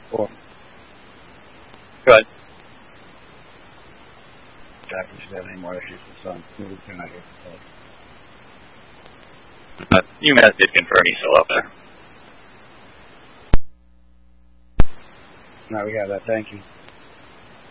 Or Go ahead. Jackie should have any more issues with son. Maybe they're not here to say. UMass did confirm he's still up there. Now we got that. Thank you.